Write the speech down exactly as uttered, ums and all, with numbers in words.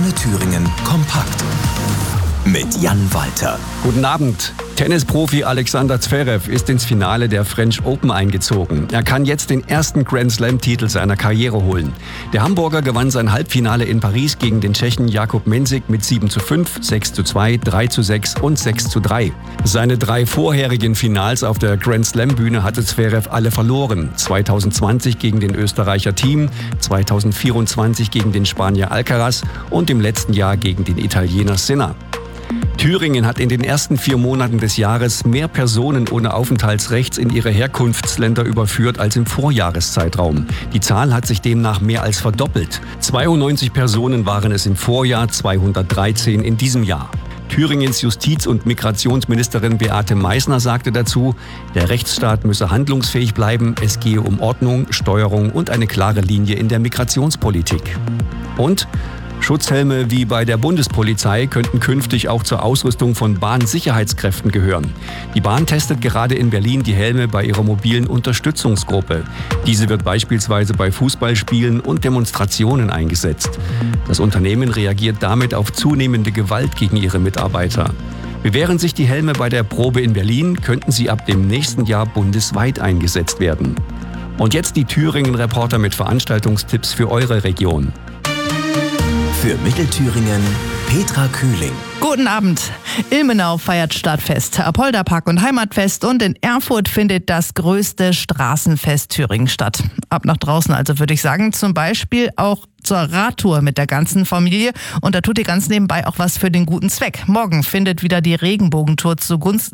Antenne Thüringen kompakt mit Jan Walter. Guten Abend. Tennisprofi Alexander Zverev ist ins Finale der French Open eingezogen. Er kann jetzt den ersten Grand Slam-Titel seiner Karriere holen. Der Hamburger gewann sein Halbfinale in Paris gegen den Tschechen Jakub Mensik mit sieben zu fünf, sechs zu zwei, drei zu sechs und sechs zu drei. Seine drei vorherigen Finals auf der Grand Slam-Bühne hatte Zverev alle verloren. zwanzig zwanzig gegen den Österreicher Thiem, zwanzig vierundzwanzig gegen den Spanier Alcaraz und im letzten Jahr gegen den Italiener Sinner. Thüringen hat in den ersten vier Monaten des Jahres mehr Personen ohne Aufenthaltsrecht in ihre Herkunftsländer überführt als im Vorjahreszeitraum. Die Zahl hat sich demnach mehr als verdoppelt. zweiundneunzig Personen waren es im Vorjahr, zweihundertdreizehn in diesem Jahr. Thüringens Justiz- und Migrationsministerin Beate Meißner sagte dazu, der Rechtsstaat müsse handlungsfähig bleiben, es gehe um Ordnung, Steuerung und eine klare Linie in der Migrationspolitik. Und Schutzhelme wie bei der Bundespolizei könnten künftig auch zur Ausrüstung von Bahnsicherheitskräften gehören. Die Bahn testet gerade in Berlin die Helme bei ihrer mobilen Unterstützungsgruppe. Diese wird beispielsweise bei Fußballspielen und Demonstrationen eingesetzt. Das Unternehmen reagiert damit auf zunehmende Gewalt gegen ihre Mitarbeiter. Bewähren sich die Helme bei der Probe in Berlin, könnten sie ab dem nächsten Jahr bundesweit eingesetzt werden. Und jetzt die Thüringen-Reporter mit Veranstaltungstipps für eure Region. Für Mittelthüringen Petra Kühling. Guten Abend. Ilmenau feiert Stadtfest, Apolderpark und Heimatfest und in Erfurt findet das größte Straßenfest Thüringen statt. Ab nach draußen also, würde ich sagen, zum Beispiel auch zur Radtour mit der ganzen Familie und da tut ihr ganz nebenbei auch was für den guten Zweck. Morgen findet wieder die Regenbogentour zugunsten